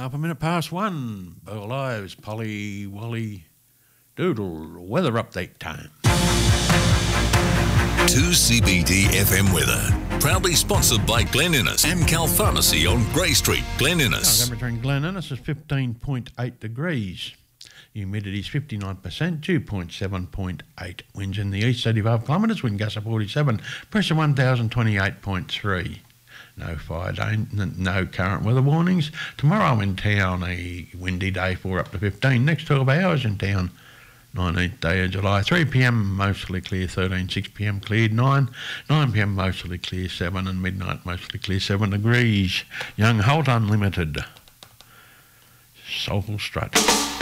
Half a minute past 1. Burl Ives, Polly, Wally, Doodle. Weather update time. 2CBD FM weather. Proudly sponsored by Glen Innes and Cal Pharmacy on Grey Street, Glen Innes. Temperature in Glen Innes is 15.8 degrees. Humidity is 59%, dew point 7.8. Winds in the east 35 kilometres, wind gust of 47, pressure 1028.3. No fire day, no current weather warnings. Tomorrow in town, a windy day 4 up to 15. Next 12 hours in town, 19th day of July, 3 p.m. mostly clear, 13, 6 p.m. cleared, 9 p.m. mostly clear, 7, and midnight mostly clear, 7 degrees. Young Holt Unlimited. Soulful Strut.